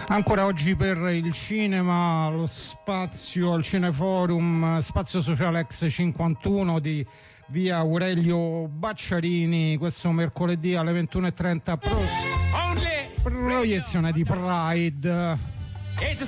Ancora oggi per il cinema, lo spazio al Cineforum, spazio sociale ex 51 di via Aurelio Bacciarini, questo mercoledì alle 21:30 proiezione di Pride.